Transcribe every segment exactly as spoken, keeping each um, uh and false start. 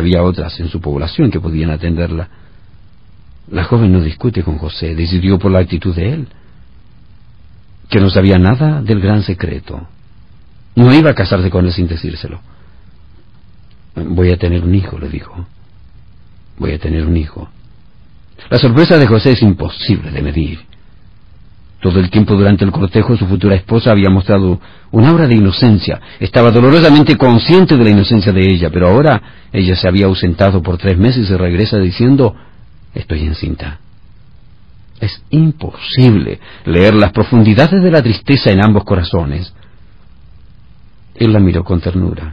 había otras en su población que podían atenderla. La joven no discute con José, decidió por la actitud de él, que no sabía nada del gran secreto. No iba a casarse con él sin decírselo. Voy a tener un hijo, le dijo. Voy a tener un hijo. La sorpresa de José es imposible de medir. Todo el tiempo durante el cortejo su futura esposa había mostrado un aura de inocencia. Estaba dolorosamente consciente de la inocencia de ella, pero ahora ella se había ausentado por tres meses y regresa diciendo: estoy encinta. Es imposible leer las profundidades de la tristeza en ambos corazones. Él la miró con ternura.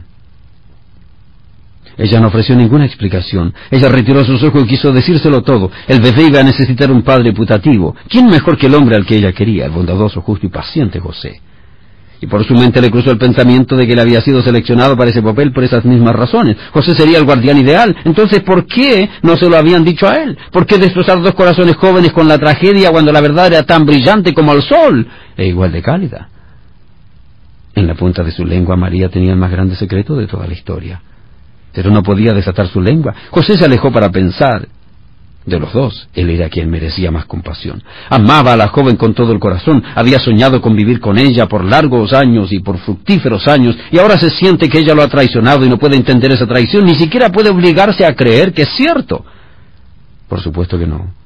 Ella no ofreció ninguna explicación. Ella retiró sus ojos y quiso decírselo todo. El bebé iba a necesitar un padre putativo. ¿Quién mejor que el hombre al que ella quería? El bondadoso, justo y paciente José. Y por su mente le cruzó el pensamiento de que él había sido seleccionado para ese papel por esas mismas razones. José sería el guardián ideal. Entonces, ¿por qué no se lo habían dicho a él? ¿Por qué destrozar dos corazones jóvenes con la tragedia cuando la verdad era tan brillante como el sol e igual de cálida? En la punta de su lengua María tenía el más grande secreto de toda la historia. Pero no podía desatar su lengua. José se alejó para pensar. De los dos, él era quien merecía más compasión. Amaba a la joven con todo el corazón. Había soñado con vivir con ella por largos años y por fructíferos años, y ahora se siente que ella lo ha traicionado y no puede entender esa traición, ni siquiera puede obligarse a creer que es cierto. Por supuesto que no.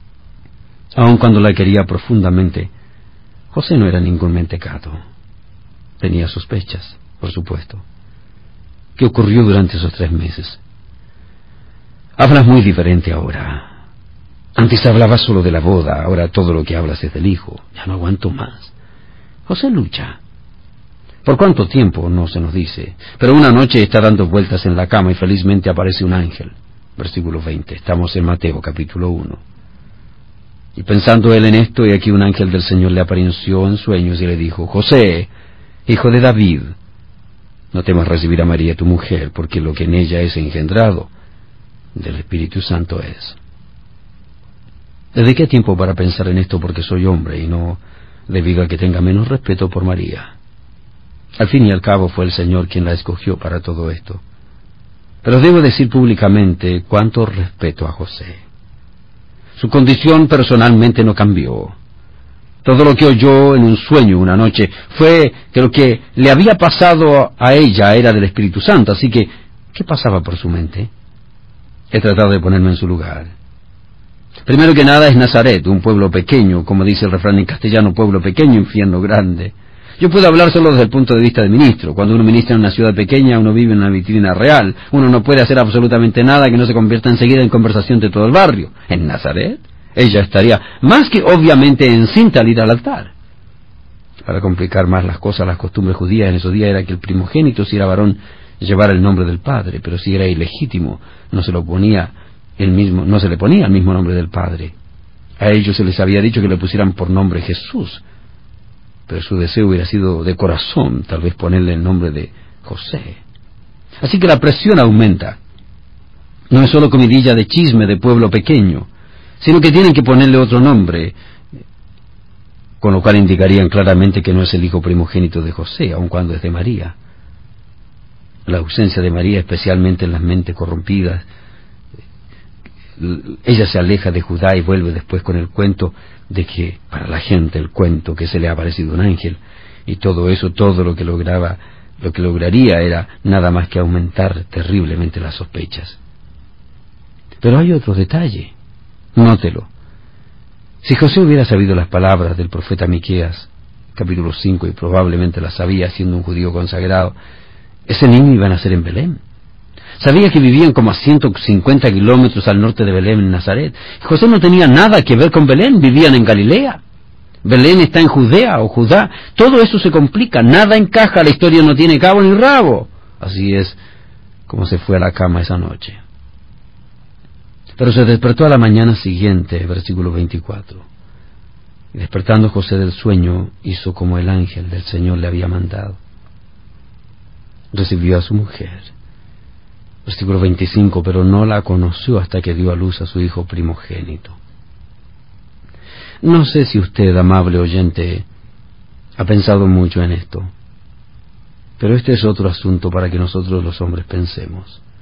Aun cuando la quería profundamente, José no era ningún mentecato. Tenía sospechas, por supuesto. ¿Qué ocurrió durante esos tres meses? Hablas muy diferente ahora. Antes hablabas solo de la boda, ahora todo lo que hablas es del hijo. Ya no aguanto más. José lucha. ¿Por cuánto tiempo? No se nos dice. Pero una noche está dando vueltas en la cama y felizmente aparece un ángel. Versículo veinte. Estamos en Mateo, capítulo uno. Y pensando él en esto, y aquí un ángel del Señor le apareció en sueños y le dijo: José, hijo de David, no temas recibir a María tu mujer, porque lo que en ella es engendrado del Espíritu Santo es. Dediqué tiempo para pensar en esto porque soy hombre y no debido a que tenga menos respeto por María. Al fin y al cabo fue el Señor quien la escogió para todo esto. Pero debo decir públicamente cuánto respeto a José. Su condición personalmente no cambió. Todo lo que oyó en un sueño una noche fue que lo que le había pasado a ella era del Espíritu Santo. Así que, ¿qué pasaba por su mente? He tratado de ponerme en su lugar. Primero que nada es Nazaret, un pueblo pequeño, como dice el refrán en castellano: pueblo pequeño, infierno grande. Yo puedo hablar solo desde el punto de vista de ministro. Cuando uno ministra en una ciudad pequeña, uno vive en una vitrina real. Uno no puede hacer absolutamente nada que no se convierta enseguida en conversación de todo el barrio. En Nazaret, ella estaría más que obviamente encinta al ir al altar. Para complicar más las cosas, las costumbres judías en esos días era que el primogénito, si era varón, llevara el nombre del padre, pero si era ilegítimo, no se lo ponía el mismo, no se le ponía el mismo nombre del padre. A ellos se les había dicho que le pusieran por nombre Jesús, pero su deseo hubiera sido de corazón, tal vez ponerle el nombre de José. Así que la presión aumenta. No es solo comidilla de chisme de pueblo pequeño, sino que tienen que ponerle otro nombre, con lo cual indicarían claramente que no es el hijo primogénito de José, aun cuando es de María. La ausencia de María, especialmente en las mentes corrompidas, ella se aleja de Judá y vuelve después con el cuento de que, para la gente, el cuento que se le ha aparecido un ángel, y todo eso, todo lo que lograba, lo que lograría era nada más que aumentar terriblemente las sospechas. Pero hay otro detalle, nótelo. Si José hubiera sabido las palabras del profeta Miqueas, capítulo cinco, y probablemente las sabía siendo un judío consagrado, ese niño iba a nacer en Belén. Sabía que vivían como a ciento cincuenta kilómetros al norte de Belén, en Nazaret. José no tenía nada que ver con Belén, vivían en Galilea. Belén está en Judea o Judá. Todo eso se complica, nada encaja, la historia no tiene cabo ni rabo. Así es como se fue a la cama esa noche. Pero se despertó a la mañana siguiente, versículo veinticuatro. Y despertando José del sueño, hizo como el ángel del Señor le había mandado. Recibió a su mujer. Versículo veinticinco, pero no la conoció hasta que dio a luz a su hijo primogénito. No sé si usted, amable oyente, ha pensado mucho en esto, pero este es otro asunto para que nosotros los hombres pensemos.